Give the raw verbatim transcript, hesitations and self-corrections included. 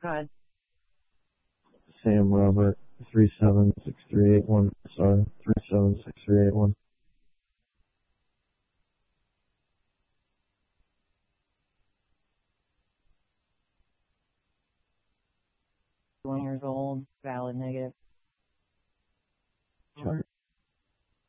Go ahead. Sam Robert, three seven six three eight one. Sorry, three seven six three eight one.